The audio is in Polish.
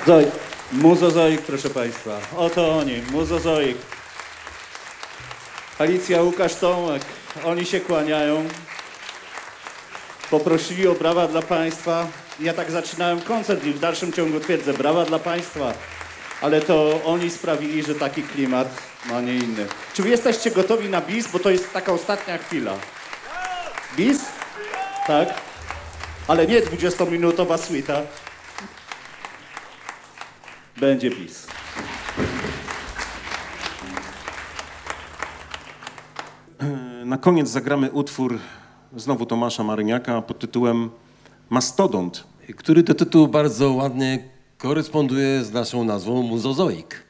Muzozoik, proszę Państwa. Oto oni, Muzozoik. Alicja, Łukasz, Tomek. Oni się kłaniają. Poprosili o brawa dla Państwa. Ja tak zaczynałem koncert i w dalszym ciągu twierdzę brawa dla Państwa. Ale to oni sprawili, że taki klimat, a nie inny. Czy wy jesteście gotowi na bis? Bo to jest taka ostatnia chwila. Bis? Tak? Ale nie 20-minutowa suita. Będzie bis. Na koniec zagramy utwór znowu Tomasza Maryniaka pod tytułem Mastodont. Który to tytuł bardzo ładnie koresponduje z naszą nazwą Muzozoik.